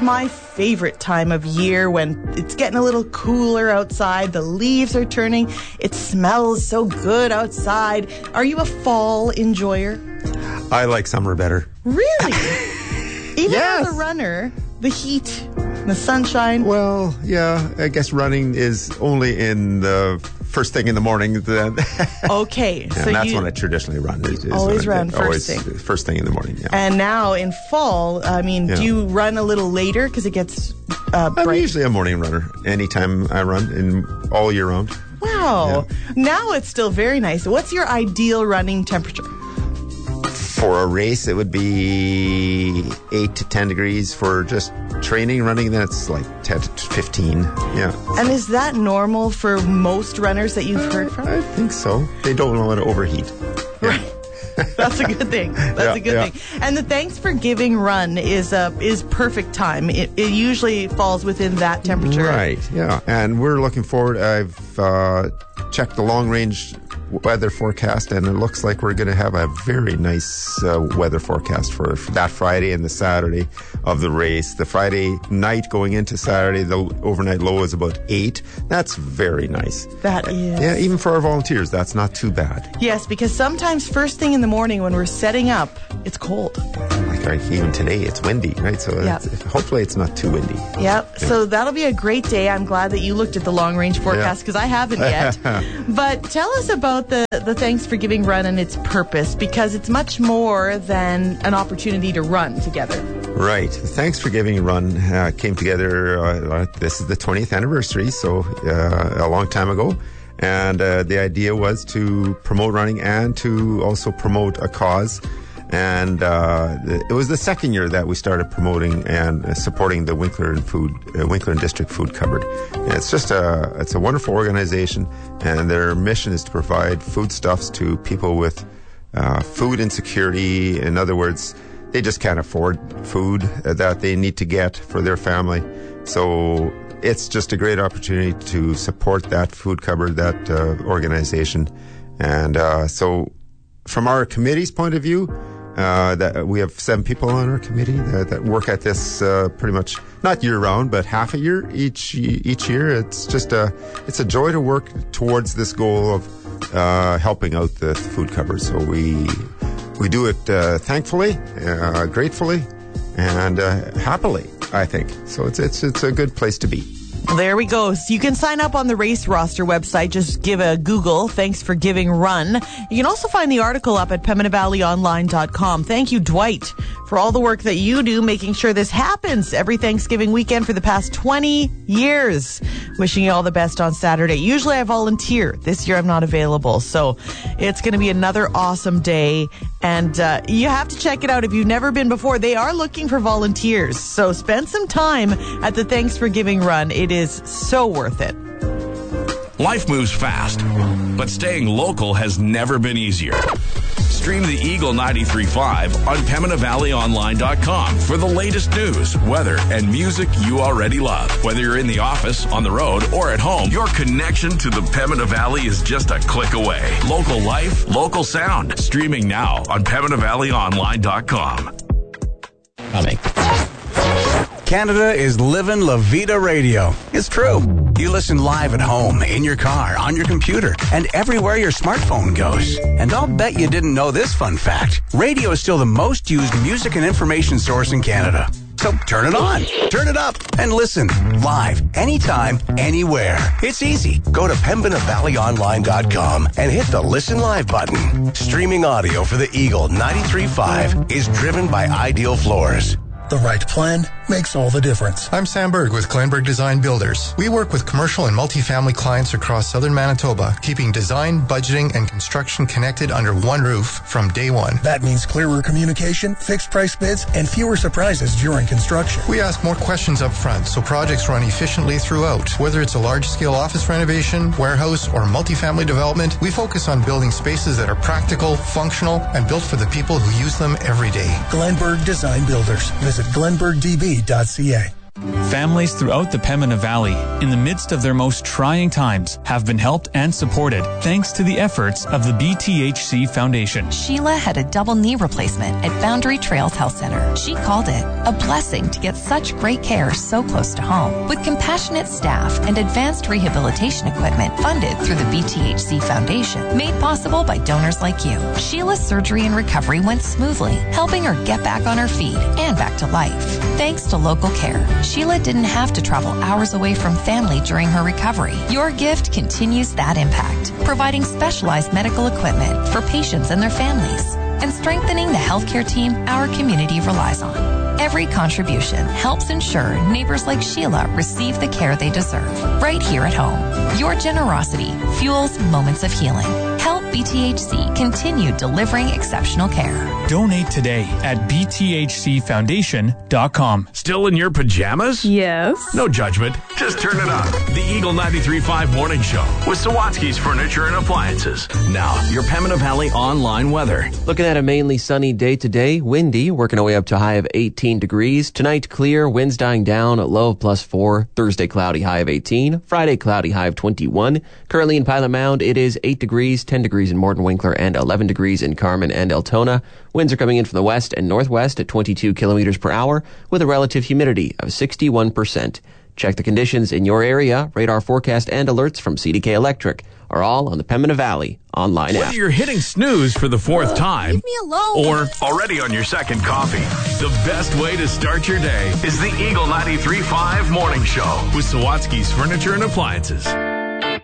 is my favorite time of year when it's getting a little cooler outside. The leaves are turning. It smells so good outside. Are you a fall enjoyer? I like summer better. Really? Even Yes. as a runner, the heat, the sunshine. Well, yeah, I guess running is only in the first thing in the morning. Then. Okay. And so that's when I traditionally run. Always run first thing. First thing in the morning, yeah. And now in fall, I mean, do you run a little later because it gets I'm bright? usually a morning runner anytime I run, all year round. Wow. Yeah. Now it's still very nice. What's your ideal running temperature? For a race, it would be 8 to 10 degrees. For just training, running, then it's like 10 to 15. Yeah. And is that normal for most runners that you've heard from? I think so. They don't want to overheat. Right. That's a good thing. That's a good thing. And the Thanks for Giving run is perfect time. It usually falls within that temperature. Right, yeah. And we're looking forward. I've checked the long-range weather forecast, and it looks like we're going to have a very nice weather forecast for that Friday and the Saturday of the race. The Friday night going into Saturday, the overnight low is about 8. That's very nice. That is. Yeah, even for our volunteers, that's not too bad. Yes, because sometimes first thing in the morning when we're setting up, it's cold. Like even today, it's windy, right? So hopefully it's not too windy. Yep. So that'll be a great day. I'm glad that you looked at the long-range forecast because I haven't yet. But tell us about the Thanks for Giving run and its purpose, because it's much more than an opportunity to run together. Right. The Thanks for Giving run came together. This is the 20th anniversary, so a long time ago. And the idea was to promote running and to also promote a cause. And it was the second year that we started promoting and supporting the Winkler and District Food Cupboard. And it's a wonderful organization, and their mission is to provide foodstuffs to people with food insecurity. In other words, they just can't afford food that they need to get for their family. So it's just a great opportunity to support that food cupboard, that organization. And so from our committee's point of view, that we have 7 people on our committee that work at this pretty much not year round, but half a year each year. It's just it's a joy to work towards this goal of helping out the food cupboard. So we do it thankfully, gratefully, and happily, I think. So it's a good place to be. There we go. So you can sign up on the Race Roster website. Just give a Google, Thanks for Giving Run. You can also find the article up at PembinaValleyOnline.com. Thank you, Dwight, for all the work that you do, making sure this happens every Thanksgiving weekend for the past 20 years. Wishing you all the best on Saturday. Usually I volunteer. This year I'm not available. So it's going to be another awesome day. And you have to check it out if you've never been before. They are looking for volunteers. So spend some time at the Thanks for Giving Run. It is so worth it. Life moves fast, but staying local has never been easier. Stream the Eagle 93.5 on PembinaValleyOnline.com for the latest news, weather, and music you already love. Whether you're in the office, on the road, or at home, your connection to the Pembina Valley is just a click away. Local life, local sound. Streaming now on PembinaValleyOnline.com. Canada is living La Vida Radio. It's true. You listen live at home, in your car, on your computer, and everywhere your smartphone goes. And I'll bet you didn't know this fun fact. Radio is still the most used music and information source in Canada. So turn it on, turn it up, and listen live, anytime, anywhere. It's easy. Go to PembinaValleyOnline.com and hit the Listen Live button. Streaming audio for the Eagle 93.5 is driven by Ideal Floors. The right plan makes all the difference. I'm Sam Berg with Glenberg Design Builders. We work with commercial and multifamily clients across southern Manitoba, keeping design, budgeting, and construction connected under one roof from day one. That means clearer communication, fixed price bids, and fewer surprises during construction. We ask more questions up front so projects run efficiently throughout. Whether it's a large-scale office renovation, warehouse, or multifamily development, we focus on building spaces that are practical, functional, and built for the people who use them every day. Glenberg Design Builders. Visit glenbergdb.ca. Families throughout the Pembina Valley, in the midst of their most trying times, have been helped and supported thanks to the efforts of the BTHC Foundation. Sheila had a double knee replacement at Boundary Trails Health Center. She called it a blessing to get such great care so close to home. With compassionate staff and advanced rehabilitation equipment funded through the BTHC Foundation, made possible by donors like you, Sheila's surgery and recovery went smoothly, helping her get back on her feet and back to life. Thanks to local care, Sheila didn't have to travel hours away from family during her recovery. Your gift continues that impact, providing specialized medical equipment for patients and their families, and strengthening the healthcare team our community relies on. Every contribution helps ensure neighbors like Sheila receive the care they deserve, right here at home. Your generosity fuels moments of healing. Help BTHC continue delivering exceptional care. Donate today at bthcfoundation.com. Still in your pajamas? Yes. No judgment. Just turn it on. The Eagle 93.5 Morning Show with Sawatsky's Furniture and Appliances. Now, your Pembina Valley online weather. Looking at a mainly sunny day today. Windy, working our way up to a high of 18 degrees. Tonight, clear. Winds dying down at low of +4. Thursday, cloudy, high of 18. Friday, cloudy, high of 21. Currently in Pilot Mound, it is 8 degrees, 10 degrees in Morton Winkler, and 11 degrees in Carmen and Altona. Winds are coming in from the west and northwest at 22 kilometers per hour with a relative humidity of 61%. Check the conditions in your area. Radar forecast and alerts from CDK Electric are all on the Pembina Valley online app. Whether you're hitting snooze for the fourth time Leave me alone. or already on your second coffee, the best way to start your day is the Eagle 93.5 Morning Show with Sawatsky's Furniture and Appliances.